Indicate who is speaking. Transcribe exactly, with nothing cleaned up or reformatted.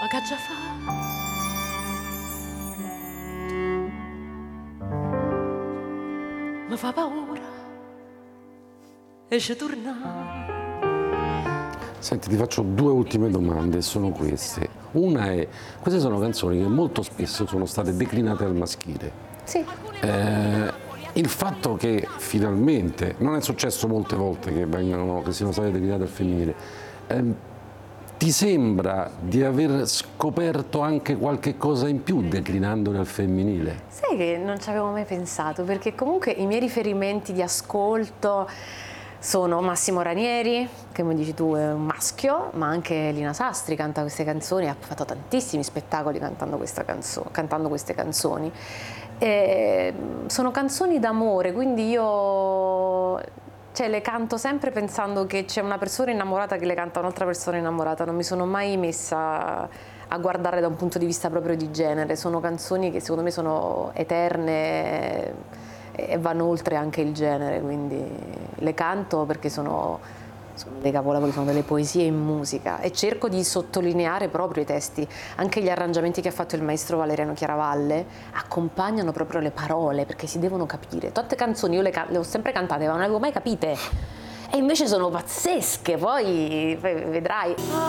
Speaker 1: Ma che già fa? Mi fa paura e ci torna.
Speaker 2: Senti, ti faccio due ultime domande, sono queste. Una è, queste sono canzoni che molto spesso sono state declinate al maschile.
Speaker 3: Sì.
Speaker 2: Eh, il fatto che finalmente, non è successo molte volte che, vengano, che siano state declinate al femminile, eh, ti sembra di aver scoperto anche qualche cosa in più declinandole al femminile?
Speaker 3: Sai che non ci avevo mai pensato, perché comunque i miei riferimenti di ascolto sono Massimo Ranieri, che come dici tu è un maschio, ma anche Lina Sastri canta queste canzoni, ha fatto tantissimi spettacoli cantando, questa canzo- cantando queste canzoni. E sono canzoni d'amore, quindi io cioè, le canto sempre pensando che c'è una persona innamorata che le canta un'altra persona innamorata, non mi sono mai messa a guardare da un punto di vista proprio di genere, sono canzoni che secondo me sono eterne e vanno oltre anche il genere, quindi le canto perché sono, sono dei capolavori, sono delle poesie in musica e cerco di sottolineare proprio i testi. Anche gli arrangiamenti che ha fatto il maestro Valeriano Chiaravalle accompagnano proprio le parole perché si devono capire. Tante canzoni io le, le ho sempre cantate ma non le avevo mai capite e invece sono pazzesche, poi, poi vedrai.